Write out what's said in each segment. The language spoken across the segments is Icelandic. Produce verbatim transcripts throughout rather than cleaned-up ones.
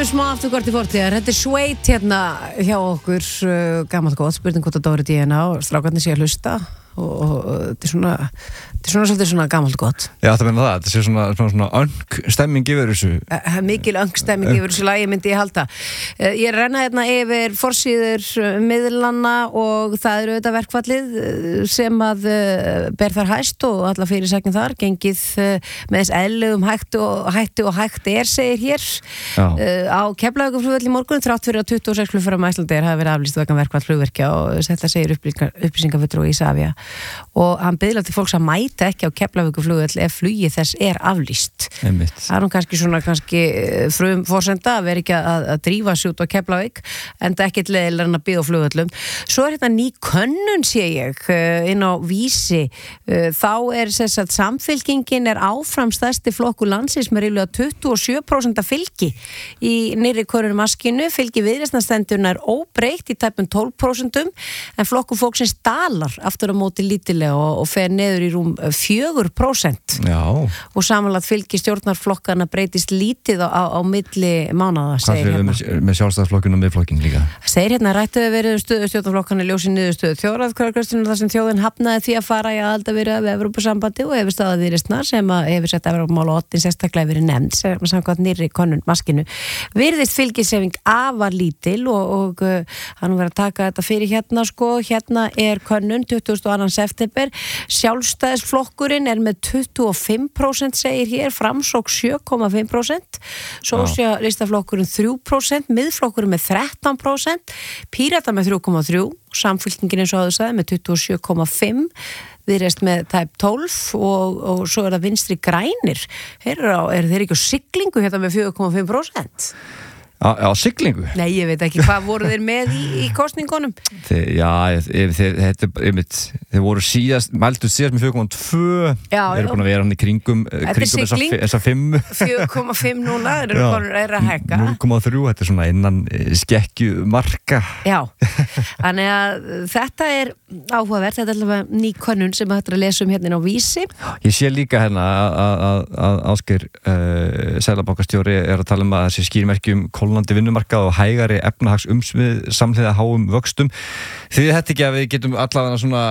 Förum smá afturkort í fortíðar. Þetta er sveit hérna hjá okkur, uh, gamalt gott, spurning hvort að Dóri D N A og strákarnir sé að hlusta og, og, og þetta er svona þetta er svona svolítið svona gamalt gott. Já, það meina það, þetta sé svona svona, svona öng stemming yfir þessu. Uh, mikil öng stemming yfir þessu lagi myndi ég halda. Uh, ég renna hérna yfir forsíður uh, miðlanna og það eru þetta verkfallið uh, sem að uh, ber þar hæst og alla fyrirsækjum þar, gengið uh, með þess eðlugum hægt og hætti og hægt er, segir hér. Uh, á Keflavíkurflugvelli í morgun þrátt fyrir að tuttugu og sex flugförum Icelandair hafi verið aflýst vegna verkfall flugvirkja og þetta segir upplýsingafulltrúi Isavia og hann biðlar til fólks að mæta ekki á Keflavíkurflugvelli ef flugið þess er aflýst. Einmitt. Það er nú kannski svona kannski frum forsenda að vera ekki að, að drífa sig út á Keflavík en það er ekkert leiðilega en að bíða á flugvöllum. Svo er hérna ný könnun sé ég inn á Vísi. Þá er þess að Samfylkingin er áfram stærsti flokkur landsins með ríflega tuttugu og sjö prósent fylgi í nýrri könnunmaskinu. Fylgi viðreisnarstendurna er óbreytt í tæpum tólf prósent en flokkur fólksins dalar aftur á móti lítilega og, og fer neður í rúm fjögur prósent. Já. Og samanlagt fylgi stjórnarflokkana breytist lítið á, á, á milli mánaða, segir hérna. Hvað fyrir með sjálfstæðsflokkinu og miðflokkinu líka? Segir hérna, rættu við verið stöðu stjórnarflokkana ljósi niðurstöðu þjóðaratkvæðagreiðslunnar þar sem þjóðin hafnaði því að fara í aðildarviðræður við Evrópusambandi og hefur staðið Viðreisnar sem að hefur sett Evrópumál og oddin sérstaklega verið nefnd sem samkvæmt nýrri könnun maskinu. Virðist fylgishreyfing afar lítil og, og uh, hann verið að taka þetta fyrir hérna sko, hérna er könnun tuttugasta og annan september. Sjálfstæðisflokkurinn er með tuttugu og fimm prósent segir hér, Framsókn sjö komma fimm prósent, Sósíalistaflokkurinn þrjú prósent, Miðflokkurinn með þrettán prósent, Pírata með þrjú komma þrjú, Samfylkingin eins og áður sagði með tuttugu og sjö komma fimm, Viðreisn með tæp tólf og, og svo er það Vinstri grænir. Er, er þeir ekki á siglingu hérna með fjögur komma fimm prósent? Já, já, siglingu? Nei, ég veit ekki, hvað voru þeir með í, í kosningunum? Þeir, já, þeir, þeir, þeir, þeir voru síðast, mæltu síðast með fjögur komma tvö, þeir eru búin að vera hann í kringum, kringum þessa, þessa fimm. fjögur komma fimm núna, þeir eru búin að hækka. núll komma þrjú, þetta er svona innan skekkju marka. Já, þannig að þetta er áhugavert, þetta er alveg ný könnun sem hættir að lesa um hérna á Vísi. Ég sé líka hérna að Ásgeir uh, Seðlabankastjóri er að tala um að þessi skýrmerkjum kólnandi vinnumarkað og hægari efnahags umsvið samhliða háum vöxtum. Því þetta ekki að við getum allavega svona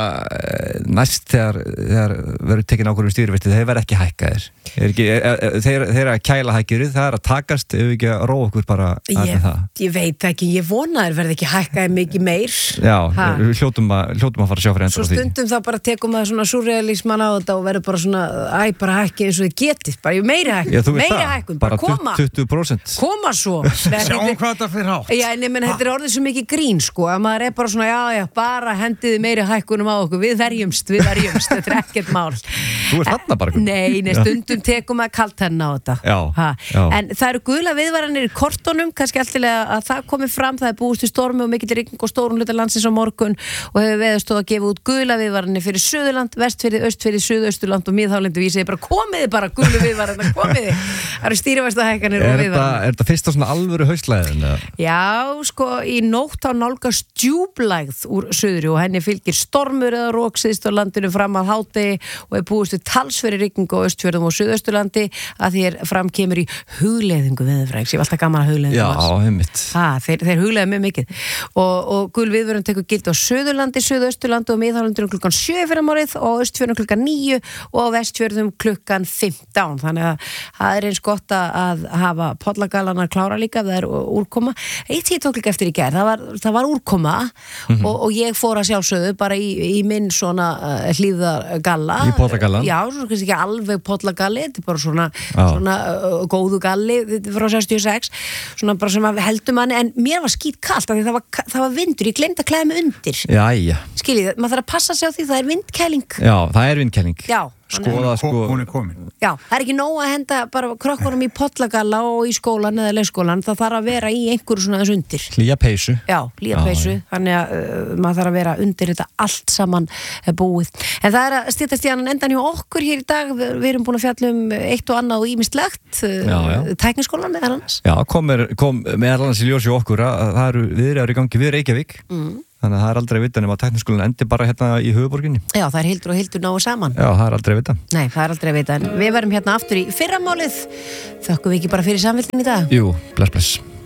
næst þegar, þegar verður tekin ákvörðun stýrivexti, þeir verða ekki hækkaðir. Er ekki, er, er, þeir, þeir eru að kæla hækjurinn, það er að takast ef við ekki að róa okkur bara að ég, það. Ég veit ekki, ég vona þeir verði ekki hækkaðir mikið meir. Já, við hljótum að, hljótum að fara að sjá fyrir endur á því. Svo stundum þá bara tekum að svona surrealisman á þetta og verður bara svona, æ, bara hækki eins og þið getið, bara meiri hækkun, meiri hækkun, bara, bara koma. tuttugu prósent. Koma svo. Sjáum hvað það fyrir hátt. Já, en ég menn, þetta er orðið svo mikið grín, sko, að maður er bara svona, já, já, bara hendiði meiri hækkunum á okkur, við verjumst, við verjumst, þetta er ekkert mál. Þú ert þarna bara. Nei, nei, stundum tekum að kalt henni á þetta. Já, já. En það eru gula viðvaranir í kortunum, kannski alltilega að það komi fram, það er búist í stormi og mikill rigning og stórun hluta landsins á morgun og hefur Veðurstofa að gefa út gula viðvaranir fyrir Suðurland, Vestfirði, Austfirði, Suðausturland og Miðhálendi og ég segi bara komiði bara gulu viðvaranir, komiði. Það eru stýrivaxtahækkanir og viðvaranir. Er þetta fyrsta svona alvöru haustlæðin? Já, sko, í nótt á nálgast djúplægð úr suðri og henni fylgir stormur eða róksyðst á landinu fram að hádegi og er búist við talsverðri rigningu á Austfjörðum og Suðausturlandi að því er fram kemur í hugleiðingu veðurfræðings. Ég var alltaf gaman að hugleiðingu. Já, heimitt. Ha, þeir, þeir hugleiða mjög mikið. Og, og gul viðvörun tekur gildi á Suðurlandi, Suðausturlandi og Miðhálendinu klukkan sjö fyrir morið og á Austfjörðum klukkan níu og á Vestfjörðum klukkan fimmtán. Þannig að það er eins gott að hafa pollagallana klára líka, það er úrkoma. Eitt ég tók líka eftir í gær, það var, það var úrkoma mm-hmm. og, og ég fór að sjálfsögðu bara í, í minn svona uh, hlýðargalla. Í pollagallan? Já, svona kannski ekki alveg pollagalli, þetta er bara svona, svona uh, góðu galli frá sextíu og sex, svona bara sem að heldur manni, en mér var skít kalt, af því það var, það var vindur, ég glemdi að klæða mig undir. Jæja. Skiljið, maður þarf að passa sig á því, það er vindkæling. Já, það er vindkæling. Já. Skoða, sko. Hún er komin. Já, það er ekki nóg að henda bara krökkunum í pollagalla og í skólan eða leikskólan, það þarf að vera í einhverju svona þess undir. Hlýja peysu. Já, hlýja peysu, þannig að uh, maður þarf að vera undir þetta allt saman búið. En það er að styttast í annan endan hjá okkur hér í dag, við, við erum búin að fjalla um eitt og annað og ýmislegt, uh, tækniskólan meðal annars. Já, kom, er, kom meðal annars í ljós hjá okkur að það eru viðræður í gangi við Reykjavík. Mm. Þannig að það er aldrei að vita nema að tækniskólinn endi bara hérna í höfuborginni. Já, það er Hildur og Hildur náðu saman. Já, það er aldrei að vita. Nei, það er aldrei að vita. En við verum hérna aftur í fyrramálið. Þökkum við ekki bara fyrir samfélgin í dag? Jú, bless, bless.